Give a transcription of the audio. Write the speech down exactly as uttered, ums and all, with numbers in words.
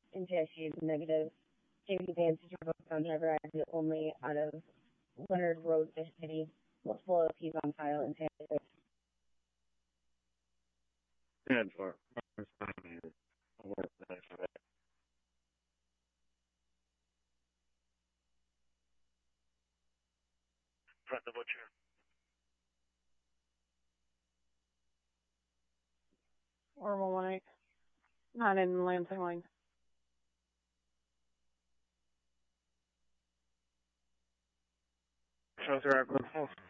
N T I C is negative. J V Vance is your hometown driver. I do only out of Leonard Road, Fish City. Multiple L Ps on file in San Diego. ten four. I'll work the next one. Front the butcher. Orville one eight. Not in Lansing Lane. Shows her at